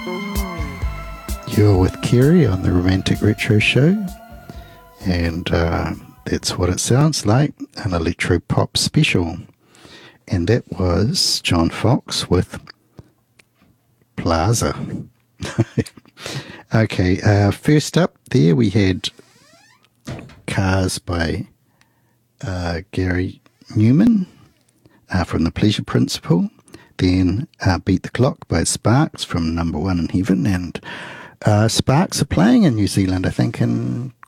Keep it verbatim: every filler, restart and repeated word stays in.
You're with Kerry on the Romantic Retro Show, and uh, that's what it sounds like, an electro pop special. And that was John Fox with Plaza. Okay, uh, first up there we had Cars by uh, Gary Newman uh, from The Pleasure Principle. Then uh, Beat the Clock by Sparks from Number One in Heaven. And uh, Sparks are playing in New Zealand, I think, in